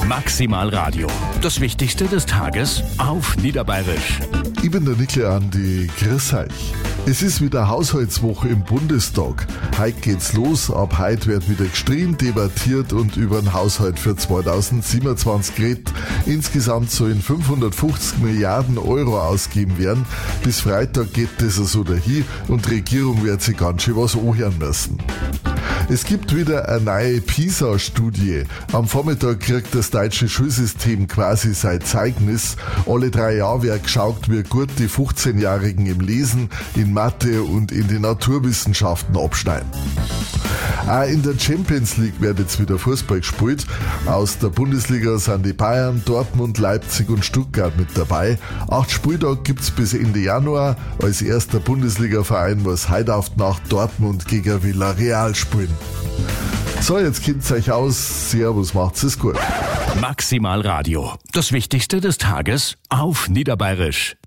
Maximal Radio. Das Wichtigste des Tages auf Niederbayerisch. Ich bin der Nickel Andi, grüß euch. Es ist wieder Haushaltswoche im Bundestag. Heute geht's los, ab heute wird wieder gestritten, debattiert und über den Haushalt für 2027 geredet. Insgesamt sollen 550 Milliarden Euro ausgegeben werden. Bis Freitag geht das so dahin und die Regierung wird sich ganz schön was anhören müssen. Es gibt wieder eine neue PISA-Studie. Am Vormittag kriegt das deutsche Schulsystem quasi sein Zeugnis. Alle 3 Jahre wird geschaut, wie gut die 15-Jährigen im Lesen, in Mathe und in den Naturwissenschaften abschneiden. Auch in der Champions League wird jetzt wieder Fußball gespielt. Aus der Bundesliga sind die Bayern, Dortmund, Leipzig und Stuttgart mit dabei. 8 Spieltage gibt's bis Ende Januar. Als erster Bundesliga-Verein muss heute auf die Nacht Dortmund gegen Villarreal spielen. So, jetzt kennt's euch aus. Servus, macht's es gut. Maximal Radio. Das Wichtigste des Tages auf Niederbayerisch.